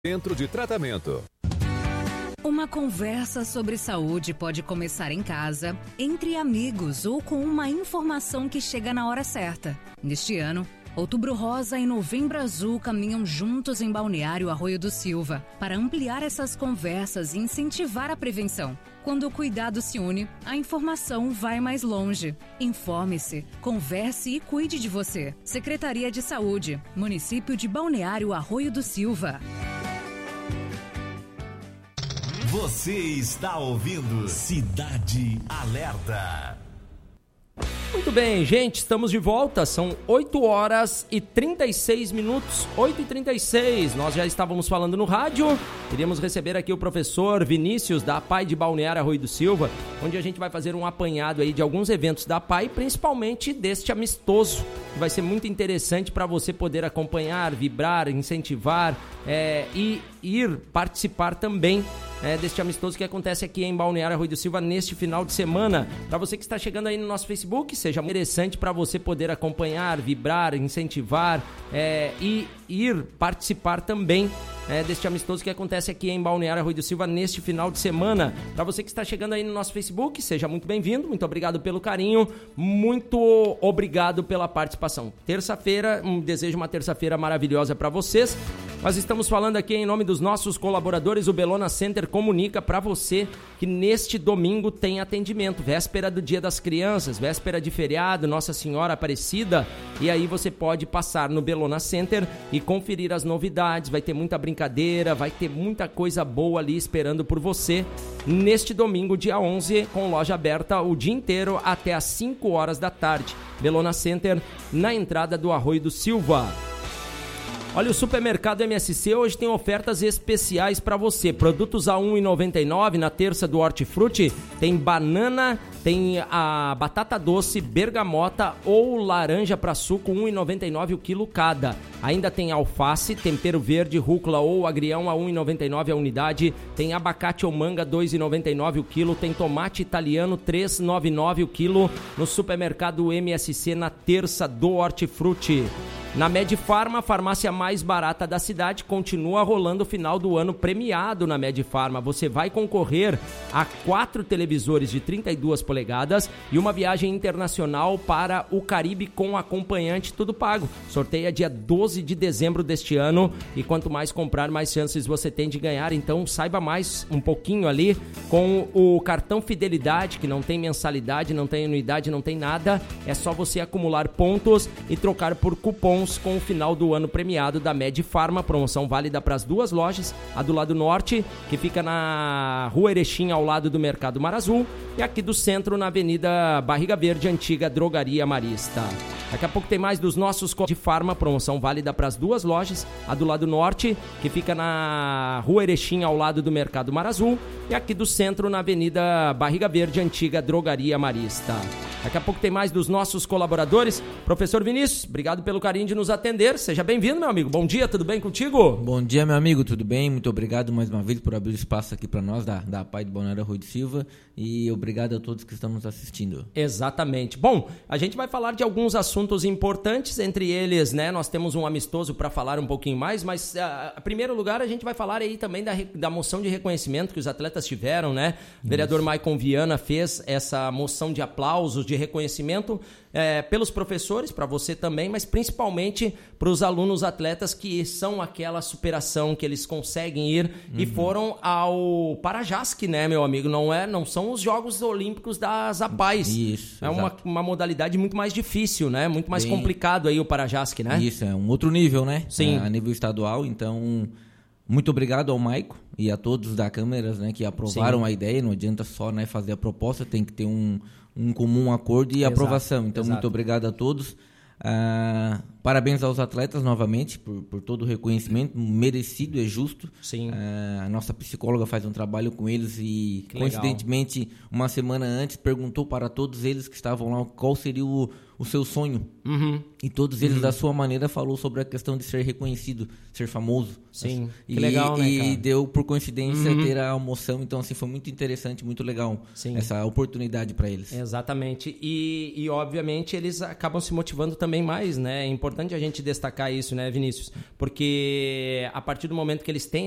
Centro de tratamento. Uma conversa sobre saúde pode começar em casa, entre amigos ou com uma informação que chega na hora certa. Neste ano, Outubro Rosa e Novembro Azul caminham juntos em Balneário Arroio do Silva para ampliar essas conversas e incentivar a prevenção. Quando o cuidado se une, a informação vai mais longe. Informe-se, converse e cuide de você. Secretaria de Saúde, Município de Balneário Arroio do Silva. Você está ouvindo Cidade Alerta. Muito bem, gente, estamos de volta, são 8 horas e 36 minutos, 8h36, nós já estávamos falando no rádio, iríamos receber aqui o professor Vinícius da APAI de Balneário Arroio do Silva, onde a gente vai fazer um apanhado aí de alguns eventos da APAI, principalmente deste amistoso, que vai ser muito interessante para você poder acompanhar, vibrar, incentivar e ir participar também deste amistoso que acontece aqui em Balneário Arroio do Silva neste final de semana. Para você que está chegando aí no nosso Facebook, seja interessante para você poder acompanhar, vibrar, incentivar e ir participar também deste amistoso que acontece aqui em Balneário Arroio do Silva neste final de semana. Para você que está chegando aí no nosso Facebook, seja muito bem-vindo, muito obrigado pelo carinho, muito obrigado pela participação. Terça-feira, desejo uma terça-feira maravilhosa para vocês. Nós estamos falando aqui em nome dos nossos colaboradores. O Bellona Center comunica para você que neste domingo tem atendimento, véspera do Dia das Crianças, véspera de feriado, Nossa Senhora Aparecida, e aí você pode passar no Bellona Center e conferir as novidades, vai ter muita brincadeira, vai ter muita coisa boa ali esperando por você neste domingo, dia 11, com loja aberta o dia inteiro até às 5 horas da tarde. Bellona Center, na entrada do Arroio do Silva. Olha, o Supermercado MSC hoje tem ofertas especiais para você. Produtos a R$ 1,99 na terça do Hortifruti. Tem banana, tem a batata doce, bergamota ou laranja para suco, R$ 1,99 o quilo cada. Ainda tem alface, tempero verde, rúcula ou agrião a R$ 1,99 a unidade. Tem abacate ou manga, R$ 2,99 o quilo. Tem tomate italiano, R$ 3,99 o quilo no Supermercado MSC na terça do Hortifruti. Na Medifarma, a farmácia mais barata da cidade, continua rolando o final do ano premiado na Medifarma. Você vai concorrer a 4 televisores de 32 polegadas e uma viagem internacional para o Caribe com acompanhante, tudo pago. Sorteia dia 12 de dezembro deste ano e quanto mais comprar, mais chances você tem de ganhar. Então saiba mais um pouquinho ali com o cartão Fidelidade, que não tem mensalidade, não tem anuidade, não tem nada. É só você acumular pontos e trocar por cupom com o final do ano premiado da Medifarma, promoção válida para as duas lojas, a do lado norte, que fica na Rua Erechim, ao lado do Mercado Mar Azul, e aqui do centro, na Avenida Barriga Verde, antiga Drogaria Marista. Daqui a pouco tem mais dos nossos de Farma, promoção válida para as duas lojas, a do lado norte, que fica na Rua Erechim, ao lado do Mercado Mar Azul, e aqui do centro, na Avenida Barriga Verde, antiga Drogaria Marista. Daqui a pouco tem mais dos nossos colaboradores. Professor Vinícius, obrigado pelo carinho de nos atender. Seja bem-vindo, meu amigo. Bom dia, tudo bem contigo? Bom dia, meu amigo, tudo bem? Muito obrigado mais uma vez por abrir espaço aqui para nós da APAI de Balneário Arroio do Silva e obrigado a todos que estão nos assistindo. Exatamente. Bom, a gente vai falar de alguns assuntos importantes, entre eles, né, nós temos um amistoso para falar um pouquinho mais, mas em primeiro lugar a gente vai falar aí também da moção de reconhecimento que os atletas tiveram, né? O vereador Maicon Viana fez essa moção de aplausos, de reconhecimento pelos professores, para você também, mas principalmente para os alunos atletas que são aquela superação que eles conseguem ir e foram ao Parajasc, né, meu amigo? Não são os Jogos Olímpicos das APAIs. Isso, é uma modalidade muito mais difícil, né? Muito mais complicado aí o Parajasc, né? Isso, é um outro nível, né? Sim. A nível estadual, então muito obrigado ao Maico e a todos da Câmeras, né, que aprovaram Sim. a ideia. Não adianta só, né, fazer a proposta, tem que ter um comum acordo e aprovação. Então, muito obrigado a todos. Parabéns aos atletas novamente por todo o reconhecimento merecido, é justo. Sim. A nossa psicóloga faz um trabalho com eles e, coincidentemente, legal. Uma semana antes perguntou para todos eles que estavam lá qual seria o seu sonho. E todos eles, da sua maneira, falou sobre a questão de ser reconhecido, ser famoso. Sim, que legal, né, cara? E deu, por coincidência, ter a moção. Então, assim, foi muito interessante, muito legal essa oportunidade para eles. Exatamente. E, obviamente, eles acabam se motivando também mais, né? É importante a gente destacar isso, né, Vinícius? Porque a partir do momento que eles têm